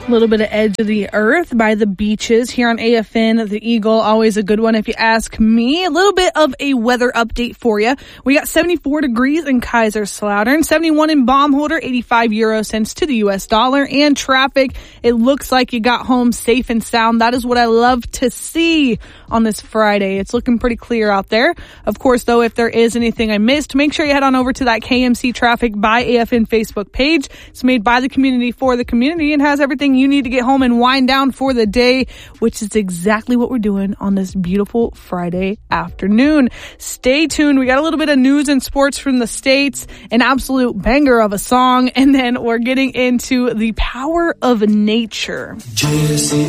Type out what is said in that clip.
A little bit of Edge of the Earth by The Beaches here on AFN The Eagle. Always a good one if you ask me. A little bit of a weather update for you. We got 74 degrees in Kaiserslautern, 71 in Baumholder, 85 euro cents to the US dollar. And traffic, it looks like you got home safe and sound. That is what I love to see on this Friday. It's looking pretty clear out there. Of course, though, if there is anything I missed, make sure you head on over to that KMC Traffic by AFN Facebook page. It's made by the community for the community and has everything you need to get home and wind down for the day, which is exactly what we're doing on this beautiful Friday afternoon. Stay tuned. We got a little bit of news and sports from the States, an absolute banger of a song, and then we're getting into the power of nature. Jesse